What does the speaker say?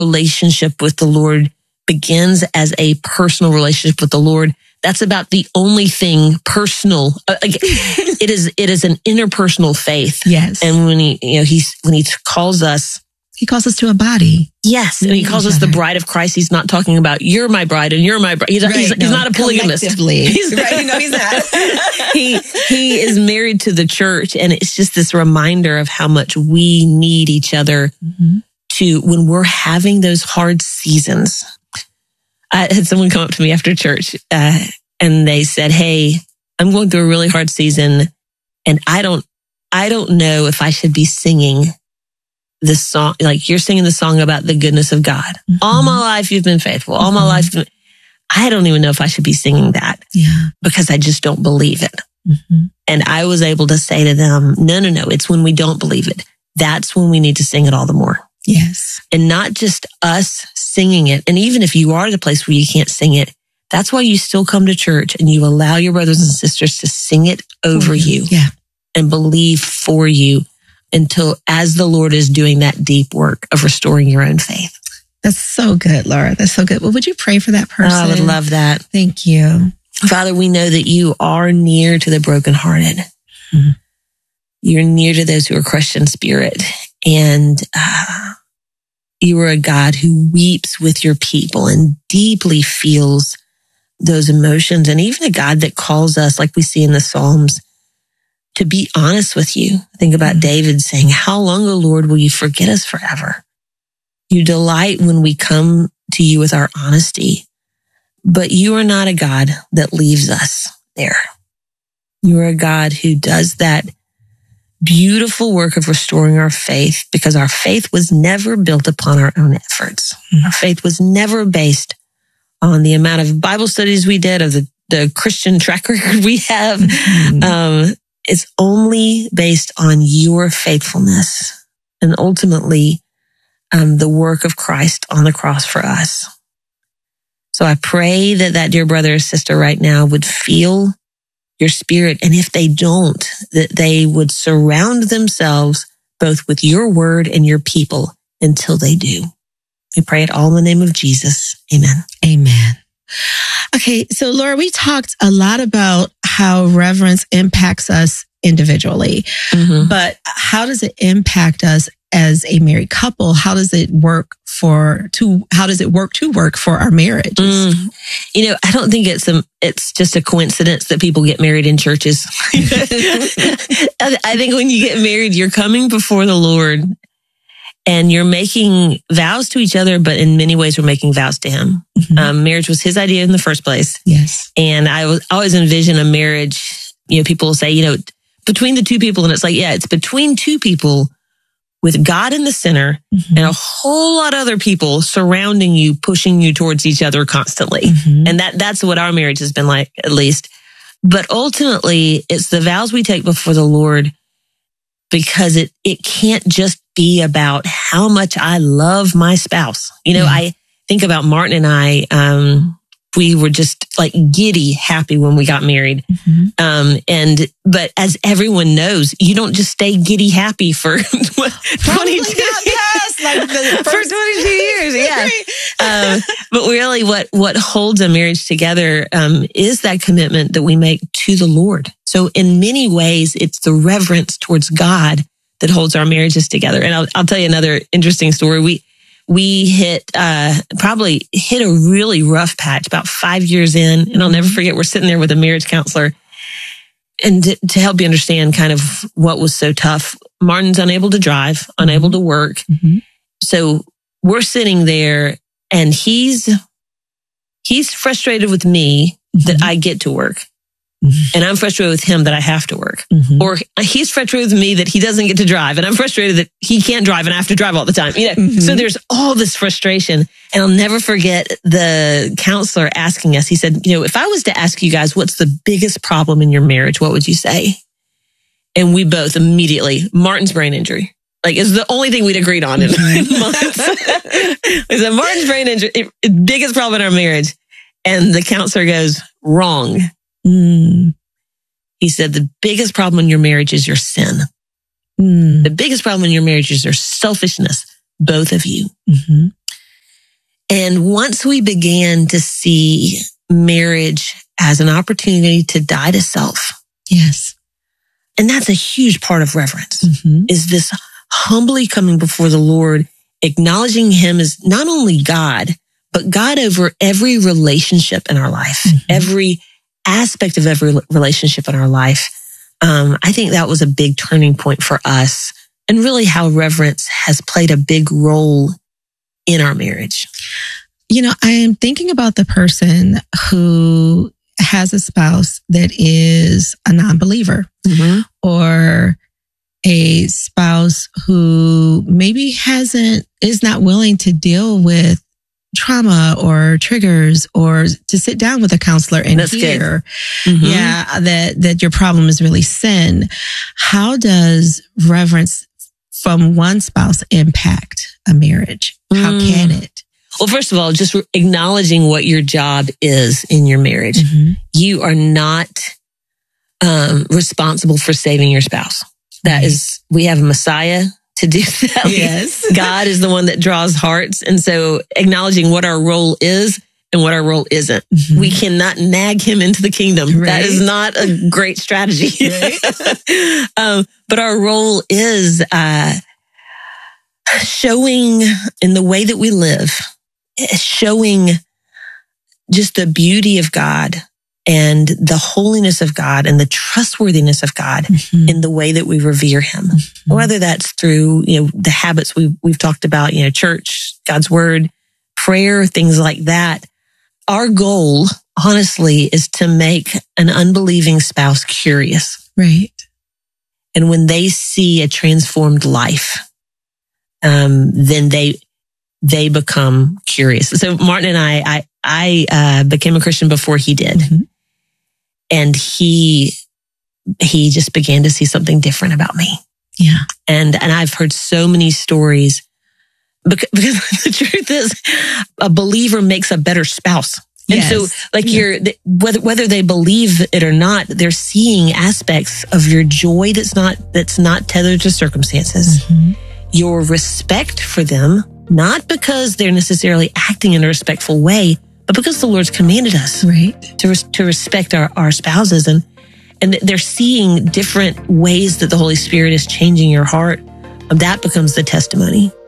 relationship with the Lord begins as a personal relationship with the Lord. That's about the only thing personal. It is an interpersonal faith. Yes. And when he calls us, he calls us to a body. Yes. And he calls us the bride of Christ. He's not talking about you're my bride and you're my bride. He's not a polygamist. He's right. No, he's not. He is married to the church. And it's just this reminder of how much we need each other to, when we're having those hard seasons. I had someone come up to me after church and they said, "Hey, I'm going through a really hard season and I don't know if I should be singing this song. Like you're singing the song about the goodness of God. All my life you've been faithful. All my life. I don't even know if I should be singing that because I just don't believe it." And I was able to say to them, no. It's when we don't believe it. That's when we need to sing it all the more. Yes. And not just us singing it. And even if you are at a place where you can't sing it, that's why you still come to church and you allow your brothers and sisters to sing it over you and believe for you until as the Lord is doing that deep work of restoring your own faith. That's so good, Laura. That's so good. Well, would you pray for that person? I would love that. Thank you. Father, we know that you are near to the brokenhearted. You're near to those who are crushed in spirit. And you are a God who weeps with your people and deeply feels those emotions. And even a God that calls us, like we see in the Psalms, to be honest with you. Think about David saying, "How long, O Lord, will you forget us forever?" You delight when we come to you with our honesty, but you are not a God that leaves us there. You are a God who does that beautiful work of restoring our faith because our faith was never built upon our own efforts. Our faith was never based on the amount of Bible studies we did, of the Christian track record we have. It's only based on your faithfulness and ultimately the work of Christ on the cross for us. So I pray that dear brother or sister right now would feel your spirit. And if they don't, that they would surround themselves both with your word and your people until they do. We pray it all in the name of Jesus. Amen. Amen. Okay. So Laura, we talked a lot about how reverence impacts us individually, but how does it impact us as a married couple? How does it work to work for our marriages? I don't think it's just a coincidence that people get married in churches. I think when you get married, you're coming before the Lord and you're making vows to each other, but in many ways we're making vows to him. Marriage was his idea in the first place. Yes. And I always envision a marriage, people will say, between the two people. And it's like, it's between two people with God in the center and a whole lot of other people surrounding you, pushing you towards each other constantly. And that's what our marriage has been like, at least. But ultimately, it's the vows we take before the Lord because it can't just be about how much I love my spouse. I think about Martin and I, we were just like giddy happy when we got married. But as everyone knows, you don't just stay giddy happy for 22 years. Yeah. But really what holds a marriage together, is that commitment that we make to the Lord. So in many ways, it's the reverence towards God that holds our marriages together. And I'll tell you another interesting story. We probably hit a really rough patch about 5 years in. And I'll never forget, we're sitting there with a marriage counselor. And to help you understand kind of what was so tough, Martin's unable to drive, unable to work. So we're sitting there and he's frustrated with me that I get to work. And I'm frustrated with him that I have to work. Or he's frustrated with me that he doesn't get to drive. And I'm frustrated that he can't drive and I have to drive all the time. So there's all this frustration. And I'll never forget the counselor asking us, he said, if I was to ask you guys, what's the biggest problem in your marriage? What would you say? And we both immediately, Martin's brain injury. Like, it's the only thing we'd agreed on in 9 months. We said, Martin's brain injury, biggest problem in our marriage. And the counselor goes, wrong. He said, the biggest problem in your marriage is your sin. The biggest problem in your marriage is your selfishness, both of you. And once we began to see marriage as an opportunity to die to self. Yes. And that's a huge part of reverence, Mm-hmm. is this humbly coming before the Lord, acknowledging him as not only God, but God over every relationship in our life, Mm-hmm. every aspect of every relationship in our life. I think that was a big turning point for us, and really how reverence has played a big role in our marriage. You know, I am thinking about the person who has a spouse that is a non-believer, Mm-hmm. or a spouse who maybe is not willing to deal with trauma or triggers, or to sit down with a counselor and That's hear, Mm-hmm. yeah, that your problem is really sin. How does reverence from one spouse impact a marriage? How can it? Well, first of all, just acknowledging what your job is in your marriage. Mm-hmm. You are not responsible for saving your spouse. That is, we have a Messiah to do that. Yes. God is the one that draws hearts. And so acknowledging what our role is and what our role isn't. Mm-hmm. We cannot nag him into the kingdom. Right. That is not a great strategy. Right. But our role is showing in the way that we live, showing just the beauty of God and the holiness of God and the trustworthiness of God Mm-hmm. in the way that we revere him. Mm-hmm. Whether that's through, the habits we've talked about, church, God's word, prayer, things like that. Our goal, honestly, is to make an unbelieving spouse curious. Right. And when they see a transformed life, then they become curious. So Martin and I became a Christian before he did. Mm-hmm. And he just began to see something different about me. Yeah. And I've heard so many stories because the truth is a believer makes a better spouse. And Yes. so whether they believe it or not, they're seeing aspects of your joy that's not tethered to circumstances. Mm-hmm. Your respect for them, not because they're necessarily acting in a respectful way, but because the Lord's commanded us Right. to respect our spouses, and they're seeing different ways that the Holy Spirit is changing your heart. That becomes the testimony.